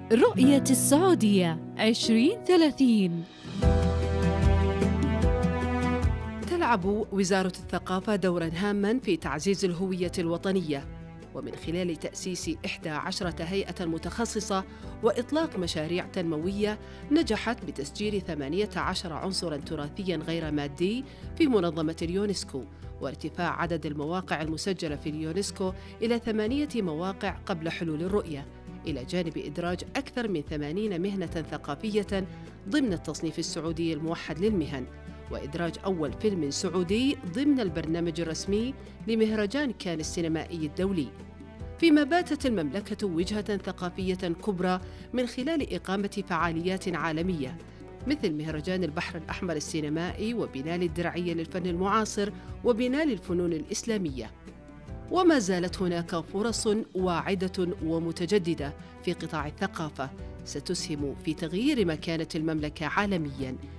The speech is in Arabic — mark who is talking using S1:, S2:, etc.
S1: رؤية السعودية 2030.
S2: تلعب وزارة الثقافة دوراً هاماً في تعزيز الهوية الوطنية، ومن خلال تأسيس 11 هيئة متخصصة وإطلاق مشاريع تنموية نجحت بتسجيل 18 عنصراً تراثياً غير مادي في منظمة اليونسكو، وارتفاع عدد المواقع المسجلة في اليونسكو إلى 8 مواقع قبل حلول الرؤية، إلى جانب إدراج أكثر من 80 مهنة ثقافية ضمن التصنيف السعودي الموحد للمهن، وإدراج أول فيلم سعودي ضمن البرنامج الرسمي لمهرجان كان السينمائي الدولي. فيما باتت المملكة وجهة ثقافية كبرى من خلال إقامة فعاليات عالمية مثل مهرجان البحر الأحمر السينمائي وبنال الدرعية للفن المعاصر وبنال الفنون الإسلامية. وما زالت هناك فرص واعدة ومتجددة في قطاع الثقافة ستسهم في تغيير مكانة المملكة عالمياً